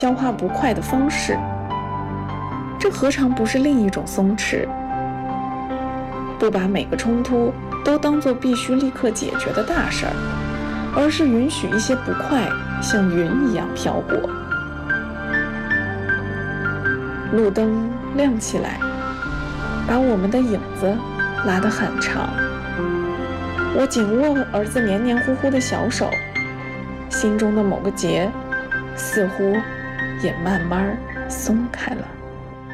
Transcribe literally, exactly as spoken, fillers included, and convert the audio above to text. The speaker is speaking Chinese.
消化不快的方式。这何尝不是另一种松弛？不把每个冲突都当作必须立刻解决的大事儿，而是允许一些不快像云一样飘过。路灯亮起来，把我们的影子拉得很长。我紧握儿子黏黏糊糊的小手，心中的某个结似乎也慢慢松开了。